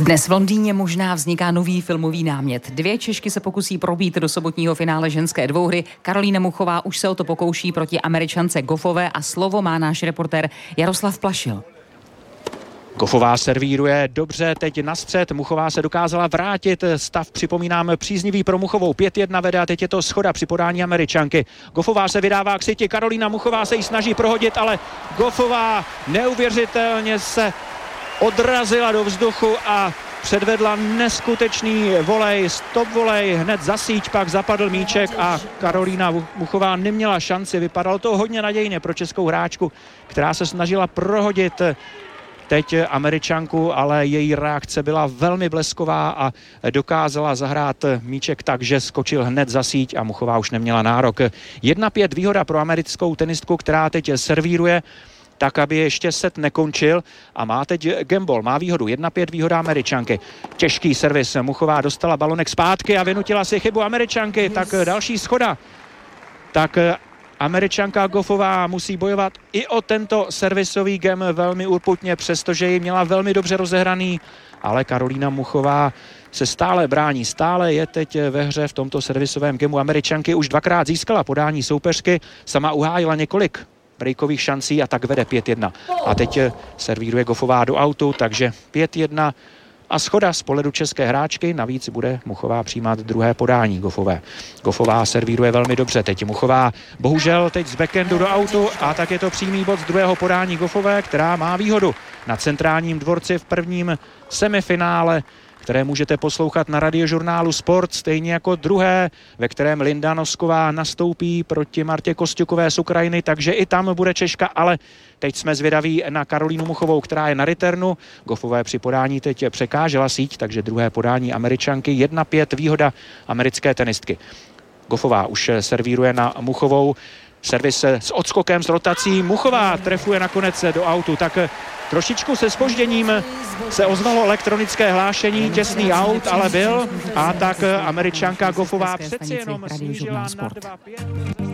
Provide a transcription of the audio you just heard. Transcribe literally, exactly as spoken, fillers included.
Dnes v Londýně možná vzniká nový filmový námět. Dvě Češky se pokusí probít do sobotního finále ženské dvouhry. Karolína Muchová už se o to pokouší proti Američance Goffové a slovo má náš reportér Jaroslav Plašil. Goffová servíruje dobře, teď na střed, Muchová se dokázala vrátit, stav připomínám příznivý pro Muchovou, pět jedna vede a teď je to schoda při podání Američanky. Goffová se vydává k syti, Karolína Muchová se jí snaží prohodit, ale Goffová neuvěřitelně se odrazila do vzduchu a předvedla neskutečný volej, stop volej, hned za síť pak zapadl míček a Karolína Muchová neměla šanci, vypadalo to hodně nadějně pro českou hráčku, která se snažila prohodit teď Američanku, ale její reakce byla velmi blesková a dokázala zahrát míček tak, že skočil hned za síť a Muchová už neměla nárok. jedna pět výhoda pro americkou tenistku, která teď servíruje tak, aby ještě set nekončil a má teď gamble, má výhodu, jedna pět výhoda Američanky. Těžký servis, Muchová dostala balonek zpátky a vynutila si chybu Američanky, tak další schoda. Tak Američanka Goffová musí bojovat i o tento servisový game velmi urputně, přestože ji měla velmi dobře rozehraný, ale Karolína Muchová se stále brání, stále je teď ve hře v tomto servisovém gameu. Američanky už dvakrát získala podání soupeřky, sama uhájila několik breakových šancí a tak vede pět jedna. A teď servíruje Goffová do autu, takže pět jedna a schoda z pohledu české hráčky, navíc bude Muchová přijímat druhé podání Goffové. Goffová servíruje velmi dobře, teď Muchová bohužel teď z backendu do autu a tak je to přímý bod z druhého podání Goffové, která má výhodu na centrálním dvorci v prvním semifinále, které můžete poslouchat na radiožurnálu Sport, stejně jako druhé, ve kterém Linda Nosková nastoupí proti Martě Kosťukové z Ukrajiny, takže i tam bude Češka, ale teď jsme zvědaví na Karolínu Muchovou, která je na returnu. Goffové při podání teď překážela síť, takže druhé podání Američanky, jedna pět výhoda americké tenistky. Goffová už servíruje na Muchovou, servis s odskokem, s rotací, Muchová trefuje nakonec do autu, tak trošičku se zpožděním se ozvalo elektronické hlášení, těsný aut, ale byl a tak Američanka Goffová přeci jenom snížila na dva pět.